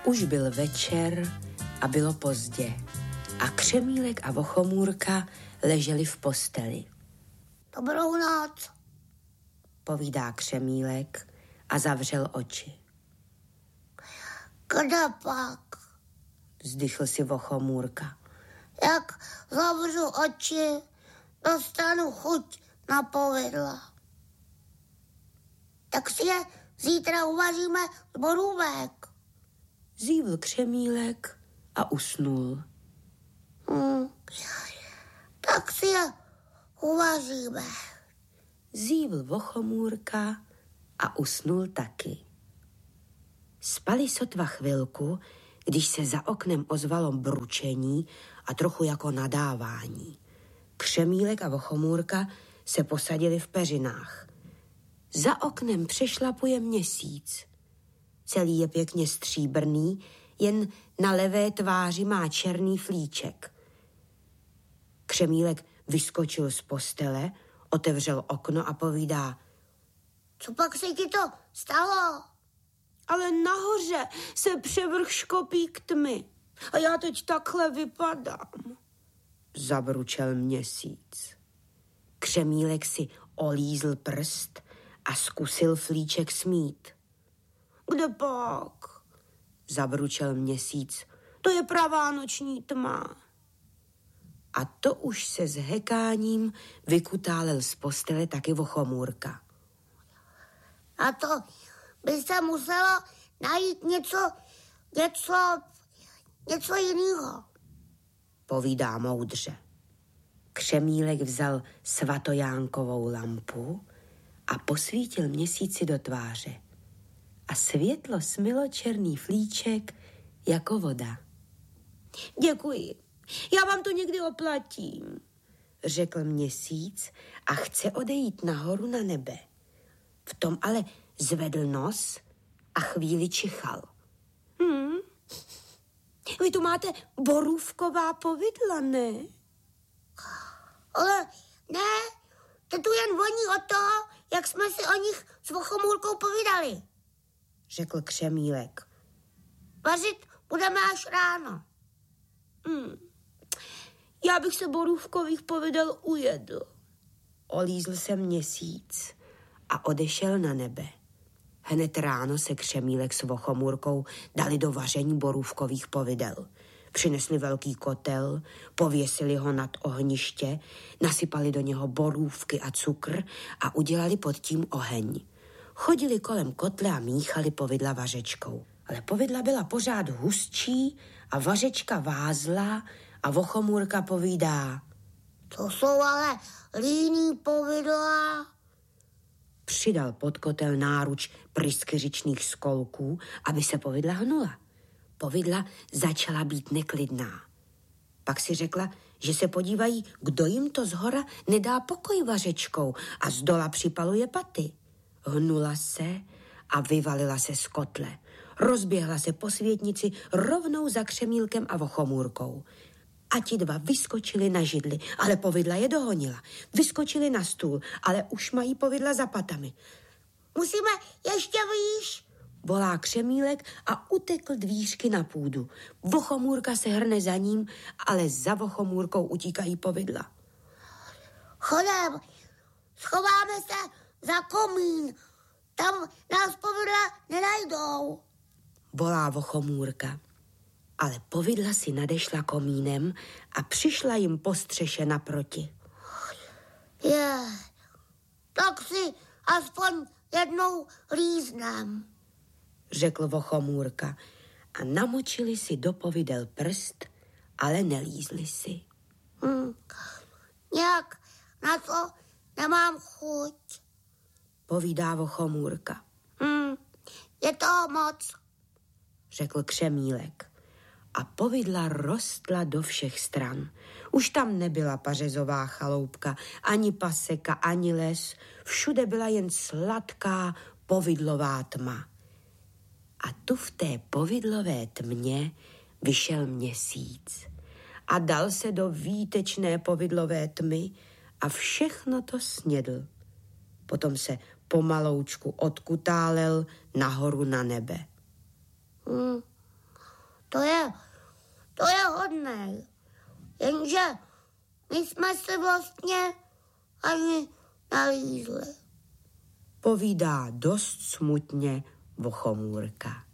Už byl večer a bylo pozdě a Křemílek a Vochomůrka leželi v posteli. Dobrou noc, povídá Křemílek a zavřel oči. Kde pak? Vzdychl si Vochomůrka. Jak zavřu oči, dostanu chuť na povidla. Tak si je zítra uvaříme z borůvek. Zívl Křemílek a usnul. Tak si je uvaříme. Zívl Vochomůrka a usnul taky. Spali sotva chvilku, když se za oknem ozvalo bručení a trochu jako nadávání. Křemílek a Vochomůrka se posadili v peřinách. Za oknem přešlapuje měsíc. Celý je pěkně stříbrný, jen na levé tváři má černý flíček. Křemílek vyskočil z postele, otevřel okno a povídá: Co pak se ti to stalo? Ale nahoře se převrch škopík tmy a já teď takhle vypadám, zabručel měsíc. Křemílek si olízl prst a zkusil flíček smít. Kde pak? Zabručel měsíc. To je pravá noční tma. A to už se s hekáním vykutálel z postele taky Vochomůrka. A to by se muselo najít něco jiného, povídá moudře. Křemílek vzal svatojánkovou lampu a posvítil měsíci do tváře. A světlo smylo černý flíček jako voda. Děkuji, já vám to někdy oplatím, řekl měsíc a chce odejít nahoru na nebe. V tom ale zvedl nos a chvíli čichal. Vy tu máte borůvková povidla, ne? Ale ne, to tu jen voní od toho, jak jsme si o nich s Vochomůrkou povídali, řekl Křemílek. Vařit budeme až ráno. Já bych se borůvkových povidel ujedl. Olízl se měsíc a odešel na nebe. Hned ráno se Křemílek s Vochomůrkou dali do vaření borůvkových povidel. Přinesli velký kotel, pověsili ho nad ohniště, nasypali do něho borůvky a cukr a udělali pod tím oheň. Chodili kolem kotle a míchali povidla vařečkou. Ale povidla byla pořád hustší a vařečka vázla a Vochomůrka povídá: To jsou ale líný povidla. Přidal pod kotel náruč pryskyřičných skolků, aby se povidla hnula. Povidla začala být neklidná. Pak si řekla, že se podívají, kdo jim to zhora nedá pokoj vařečkou a zdola připaluje paty. Hnula se a vyvalila se z kotle. Rozběhla se po světnici rovnou za Křemílkem a Vochomůrkou. A ti dva vyskočili na židli, ale povidla je dohonila. Vyskočili na stůl, ale už mají povidla za patami. Musíme ještě výš, volá Křemílek a utekl dvířky na půdu. Vochomůrka se hrne za ním, ale za Vochomůrkou utíkají povidla. Chodem, schováme se za komín, tam nás povidla nenajdou, volá Vochomůrka. Ale povidla si nadešla komínem a přišla jim po střeše naproti. Tak si aspoň jednou líznem, řekl Vochomůrka a namočili si do povidel prst, ale nelízli si. Nějak na to nemám chuť, povídá Vochomůrka. Je to moc, řekl Křemílek. A povidla rostla do všech stran. Už tam nebyla pařezová chaloupka, ani paseka, ani les. Všude byla jen sladká povidlová tma. A tu v té povidlové tmě vyšel měsíc a dal se do výtečné povidlové tmy a všechno to snědl. Potom se pomaloučku odkutálel nahoru na nebe. To je hodnej. Jenže my jsme se vlastně ani nalízli. Povídá dost smutně Vochomůrka.